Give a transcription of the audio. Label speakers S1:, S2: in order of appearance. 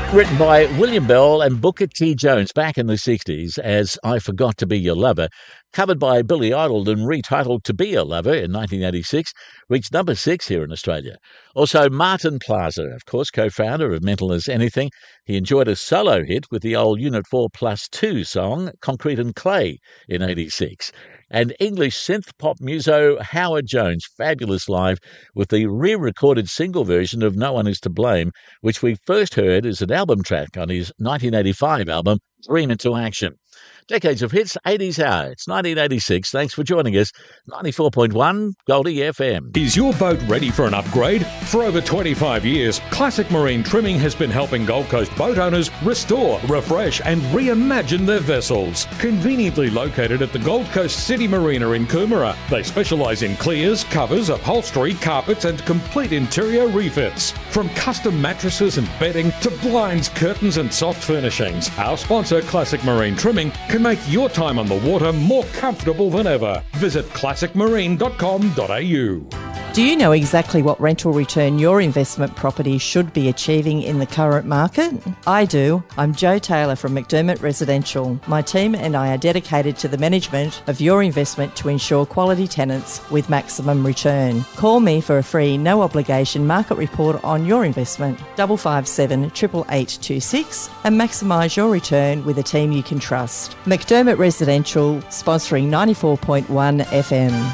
S1: Written by William Bell and Booker T. Jones back in the 60s as I Forgot to Be Your Lover, covered by Billy Idol and retitled To Be Your Lover in 1986, reached number 6 here in Australia. Also, Martin Plaza, of course, co-founder of Mental as Anything. He enjoyed a solo hit with the old Unit 4+2 song, Concrete and Clay, in 86. And English synth-pop muso Howard Jones, fabulous live, with the re-recorded single version of No One Is to Blame, which we first heard as an album track on his 1985 album, Dream Into Action. Decades of hits, 80s hour. It's 1986. Thanks for joining us. 94.1 Goldie FM.
S2: Is your boat ready for an upgrade? For over 25 years, Classic Marine Trimming has been helping Gold Coast boat owners restore, refresh and reimagine their vessels. Conveniently located at the Gold Coast City Marina in Coomera, they specialise in clears, covers, upholstery, carpets and complete interior refits. From custom mattresses and bedding to blinds, curtains and soft furnishings, our sponsor Classic Marine Trimming can make your time on the water more comfortable than ever. Visit classicmarine.com.au.
S3: Do you know exactly what rental return your investment property should be achieving in the current market? I do. I'm Jo Taylor from McDermott Residential. My team and I are dedicated to the management of your investment to ensure quality tenants with maximum return. Call me for a free, no obligation market report on your investment, 557 88826, and maximise your return with a team you can trust. McDermott Residential, sponsoring 94.1 FM.